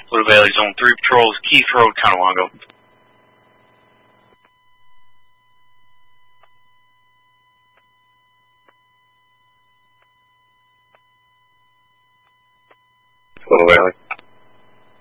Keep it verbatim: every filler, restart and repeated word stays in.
Little Valley Zone three patrols, Keith Road, Tonawanda. Little Valley.